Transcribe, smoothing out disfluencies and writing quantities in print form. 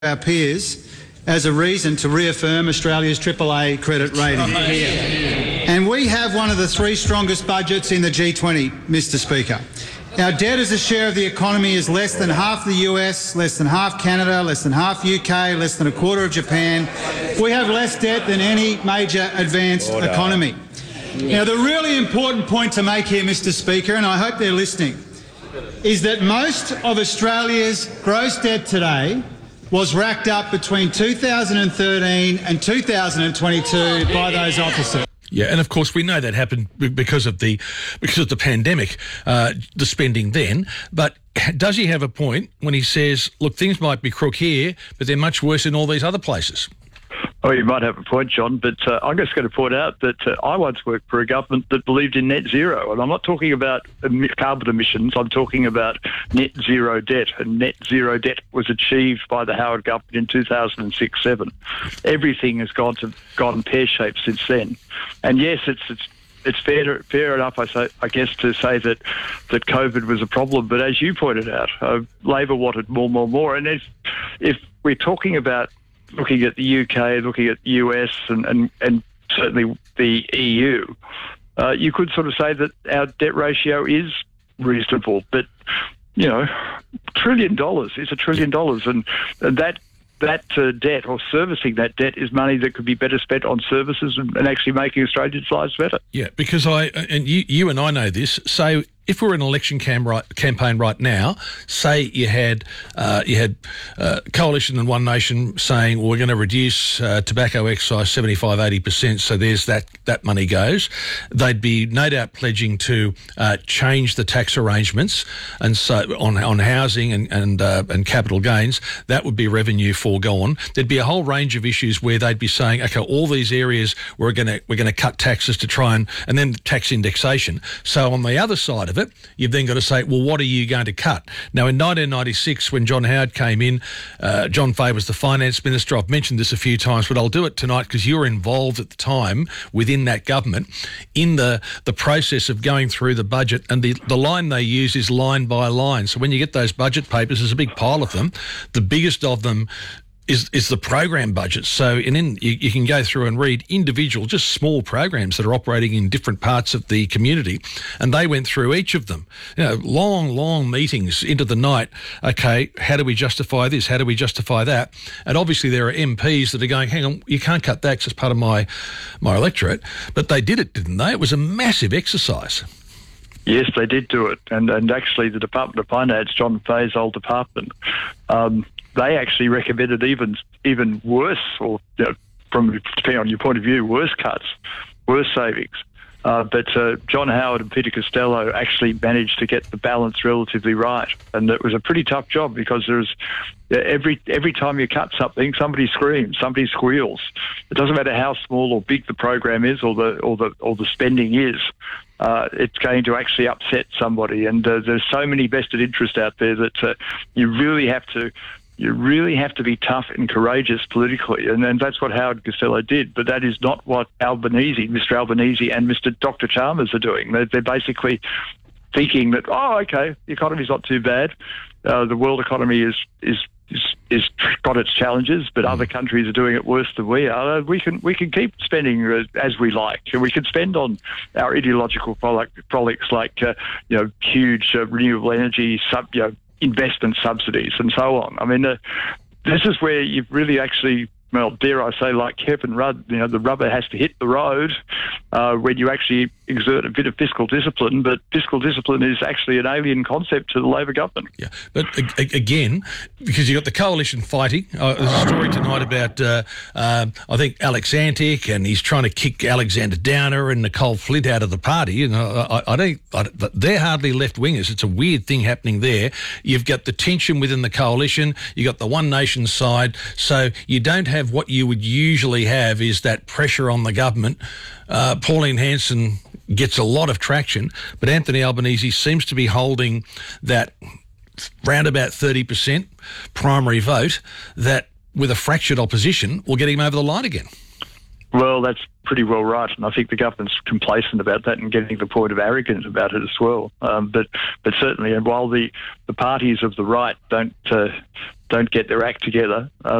our peers as a reason to reaffirm Australia's AAA credit rating. And we have one of the three strongest budgets in the G20, Mr Speaker. Our debt as a share of the economy is less than half the US, less than half Canada, less than half UK, less than a quarter of Japan. We have less debt than any major advanced economy. Now, the really important point to make here, Mr Speaker, and I hope they're listening, is that most of Australia's gross debt today was racked up between 2013 and 2022 by those officers. Yeah, and of course we know that happened because of the pandemic, the spending then. But does he have a point when he says, look, things might be crook here, but they're much worse in all these other places? Oh, you might have a point, John, but I'm just going to point out that I once worked for a government that believed in net zero, and I'm not talking about carbon emissions, I'm talking about net zero debt, and net zero debt was achieved by the Howard government in 2006-07. Everything has gone pear-shaped since then. And yes, it's fair enough, I guess, to say that COVID was a problem, but as you pointed out, Labor wanted more. And if we're talking about looking at the UK, looking at the US and certainly the EU, you could sort of say that our debt ratio is reasonable. But, you know, $1 trillion is $1 trillion. And that debt or servicing that debt is money that could be better spent on services and actually making Australians' lives better. Yeah, because you and I know this. So if we're in an election campaign right now, say you had Coalition and One Nation saying, well, we're going to reduce tobacco excise 75-80%, so there's that money goes. They'd be no doubt pledging to change the tax arrangements, and so on housing and capital gains, that would be revenue foregone. There'd be a whole range of issues where they'd be saying, okay, all these areas we're going to cut taxes to try and then tax indexation. So on the other side of it, you've then got to say, well, what are you going to cut? Now, in 1996, when John Howard came in, John Fay was the finance minister. I've mentioned this a few times, but I'll do it tonight because you were involved at the time within that government in the process of going through the budget, and the line they use is line by line. So when you get those budget papers, there's a big pile of them. The biggest of them is the program budget. So you can go through and read individual, just small programs that are operating in different parts of the community, and they went through each of them. You know, long meetings into the night. Okay, how do we justify this? How do we justify that? And obviously there are MPs that are going, hang on, you can't cut that because it's part of my electorate. But they did it, didn't they? It was a massive exercise. Yes, they did do it. And actually the Department of Finance, John Fay's old department, they actually recommended even worse, or depending on your point of view, worse cuts, worse savings. But John Howard and Peter Costello actually managed to get the balance relatively right, and it was a pretty tough job because there's every time you cut something, somebody screams, somebody squeals. It doesn't matter how small or big the program is, or the spending is. It's going to actually upset somebody, and there's so many vested interests out there that you really have to be tough and courageous politically, and that's what Howard Costello did. But that is not what Mr Albanese and Dr Chalmers are doing. They're basically thinking that, okay, the economy's not too bad. The world economy is got its challenges, but other countries are doing it worse than we are. We can keep spending as we like, and we can spend on our ideological frolics like huge renewable energy investment subsidies and so on. I mean, this is where you've really actually, well, dare I say, like Kevin Rudd, the rubber has to hit the road when you actually exert a bit of fiscal discipline, but fiscal discipline is actually an alien concept to the Labor government. Yeah, but again, because you've got the coalition fighting, there's a story tonight about, I think, Alex Antic, and he's trying to kick Alexander Downer and Nicole Flint out of the party. They're hardly left-wingers. It's a weird thing happening there. You've got the tension within the coalition, you've got the One Nation side, so you don't have what you would usually have is that pressure on the government. Pauline Hanson gets a lot of traction, but Anthony Albanese seems to be holding that round about 30% primary vote that, with a fractured opposition, will get him over the line again. Well, that's pretty well right, and I think the government's complacent about that and getting to the point of arrogant about it as well. But certainly, and while the parties of the right don't get their act together,